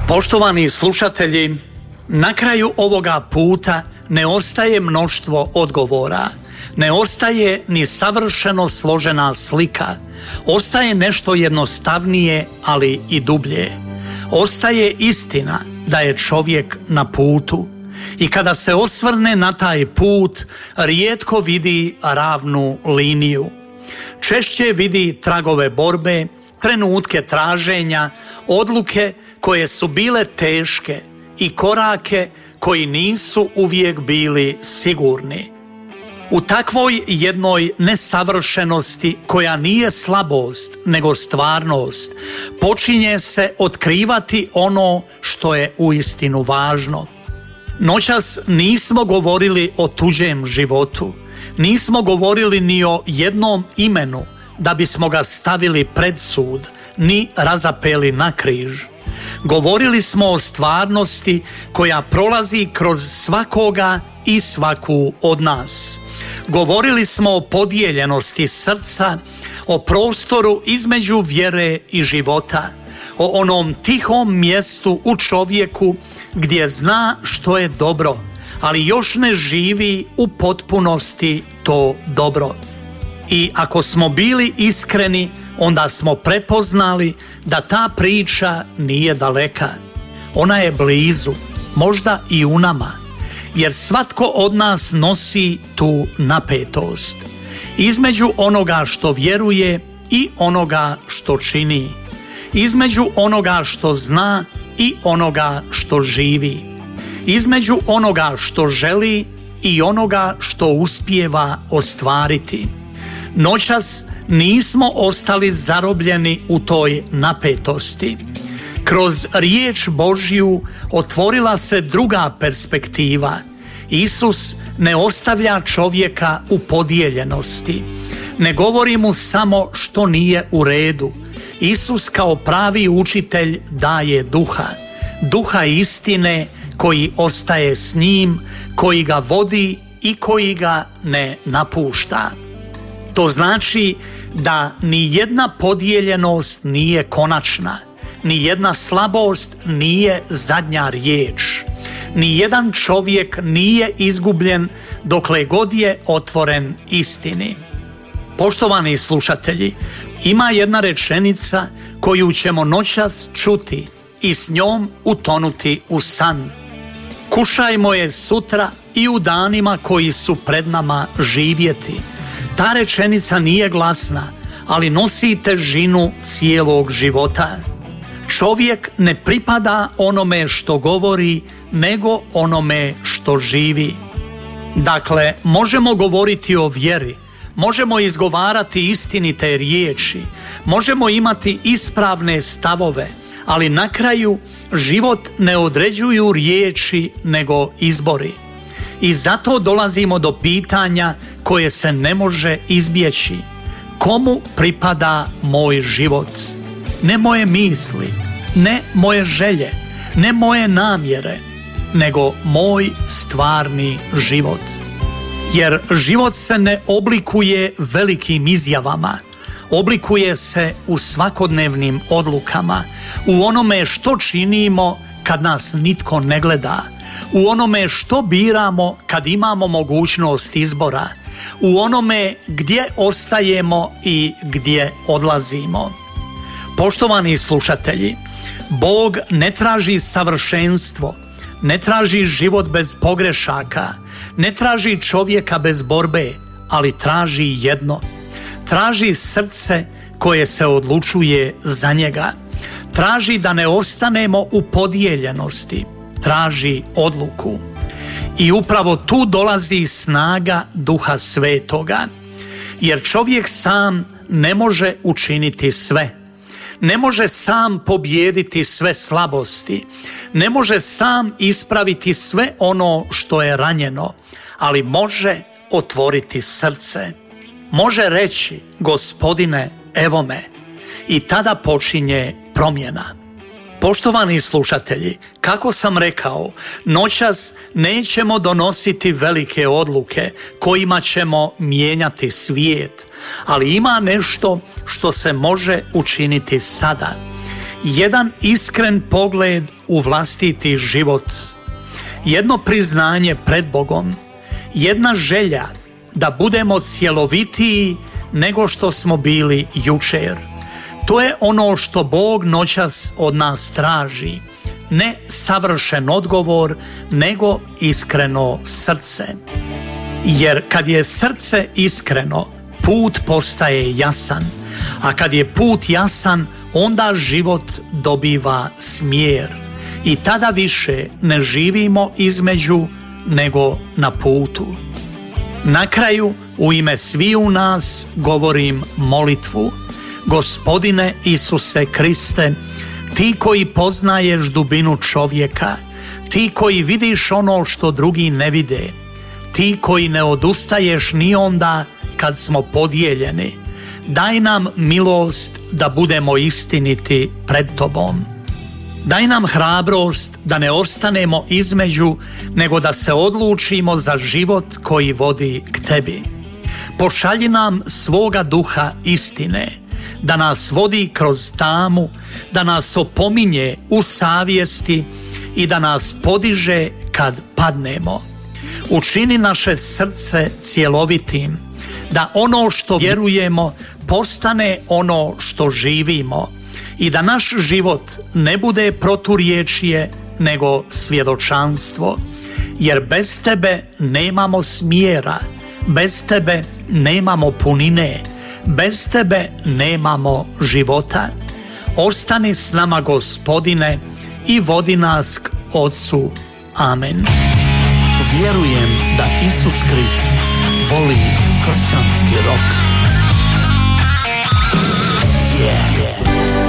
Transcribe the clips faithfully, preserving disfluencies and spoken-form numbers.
Poštovani slušatelji, na kraju ovoga puta ne ostaje mnoštvo odgovora, ne ostaje ni savršeno složena slika, ostaje nešto jednostavnije, ali i dublje. Ostaje istina da je čovjek na putu i kada se osvrne na taj put, rijetko vidi ravnu liniju. Češće vidi tragove borbe, trenutke traženja, odluke koje su bile teške i korake koji nisu uvijek bili sigurni. U takvoj jednoj nesavršenosti koja nije slabost nego stvarnost, počinje se otkrivati ono što je uistinu važno. Noćas nismo govorili o tuđem životu, nismo govorili ni o jednom imenu da bismo ga stavili pred sud, ni razapeli na križ. Govorili smo o stvarnosti koja prolazi kroz svakoga i svaku od nas. Govorili smo o podijeljenosti srca, o prostoru između vjere i života, o onom tihom mjestu u čovjeku gdje zna što je dobro, ali još ne živi u potpunosti to dobro. I ako smo bili iskreni, onda smo prepoznali da ta priča nije daleka. Ona je blizu, možda i u nama, jer svatko od nas nosi tu napetost između onoga što vjeruje i onoga što čini, između onoga što zna i onoga što živi, između onoga što želi i onoga što uspijeva ostvariti. Noćas nismo ostali zarobljeni u toj napetosti. Kroz riječ Božju otvorila se druga perspektiva. Isus ne ostavlja čovjeka u podijeljenosti. Ne govori mu samo što nije u redu. Isus kao pravi učitelj daje duha. Duha istine koji ostaje s njim, koji ga vodi i koji ga ne napušta. To znači da ni jedna podijeljenost nije konačna, ni jedna slabost nije zadnja riječ, ni jedan čovjek nije izgubljen dokle god je otvoren istini. Poštovani slušatelji, ima jedna rečenica koju ćemo noćas čuti i s njom utonuti u san. Kušajmo je sutra i u danima koji su pred nama živjeti. Ta rečenica nije glasna, ali nosi težinu cijelog života. Čovjek ne pripada onome što govori, nego onome što živi. Dakle, možemo govoriti o vjeri, možemo izgovarati istinite riječi, možemo imati ispravne stavove, ali na kraju život ne određuju riječi nego izbori. I zato dolazimo do pitanja koje se ne može izbjeći. Komu pripada moj život? Ne moje misli, ne moje želje, ne moje namjere, nego moj stvarni život. Jer život se ne oblikuje velikim izjavama, oblikuje se u svakodnevnim odlukama, u onome što činimo kad nas nitko ne gleda, u onome što biramo kad imamo mogućnost izbora, u onome gdje ostajemo i gdje odlazimo. Poštovani slušatelji, Bog ne traži savršenstvo, ne traži život bez pogrešaka, ne traži čovjeka bez borbe, ali traži jedno. Traži srce koje se odlučuje za njega. Traži da ne ostanemo u podijeljenosti. Traži odluku. I upravo tu dolazi snaga Duha Svetoga. Jer čovjek sam ne može učiniti sve. Ne može sam pobijediti sve slabosti. Ne može sam ispraviti sve ono što je ranjeno. Ali može otvoriti srce. Može reći: Gospodine, evo me. I tada počinje promjena. Poštovani slušatelji, kako sam rekao, noćas nećemo donositi velike odluke kojima ćemo mijenjati svijet, ali ima nešto što se može učiniti sada. jedan iskren pogled u vlastiti život, jedno priznanje pred Bogom, jedna želja da budemo cjelovitiji nego što smo bili jučer. To je ono što Bog noćas od nas traži. Ne savršen odgovor, nego iskreno srce. Jer kad je srce iskreno, put postaje jasan, a kad je put jasan, onda život dobiva smjer. I tada više ne živimo između, nego na putu. Na kraju, u ime sviju nas govorim molitvu. Gospodine Isuse Kriste, ti koji poznaješ dubinu čovjeka, ti koji vidiš ono što drugi ne vide, ti koji ne odustaješ ni onda kad smo podijeljeni, daj nam milost da budemo istiniti pred Tobom. Daj nam hrabrost da ne ostanemo između, nego da se odlučimo za život koji vodi k Tebi. Pošalji nam svoga duha istine, da nas vodi kroz tamu, da nas opominje u savjesti i da nas podiže kad padnemo. Učini naše srce cjelovitim, da ono što vjerujemo postane ono što živimo i da naš život ne bude proturječje nego svjedočanstvo, jer bez Tebe nemamo smjera, bez Tebe nemamo punine, bez Tebe nemamo života. Ostani s nama, Gospodine, i vodi nas k Otcu. Amen. Vjerujem da Isus Krist voli kršćanski rok. Yeah, yeah.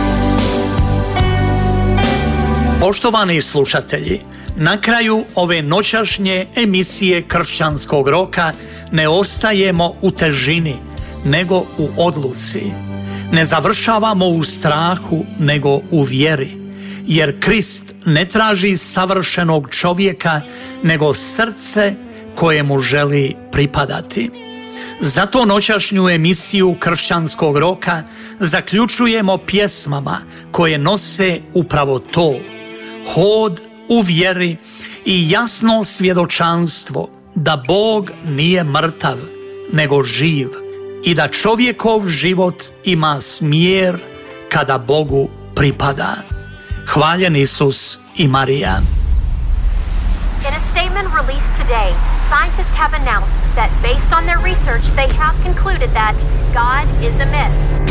Poštovani slušatelji, na kraju ove noćašnje emisije Kršćanskog roka ne ostajemo u težini, nego u odluci. Ne završavamo u strahu, nego u vjeri, jer Krist ne traži savršenog čovjeka, nego srce kojemu želi pripadati. Zato noćašnju emisiju Kršćanskog roka zaključujemo pjesmama koje nose upravo to: hod u vjeri i jasno svjedočanstvo da Bog nije mrtav, nego živ, i da čovjekov život ima smjer kada Bogu pripada. Hvaljen Isus i Marija. In a statement released today, scientists have announced that based on their research, they have concluded that God is a myth.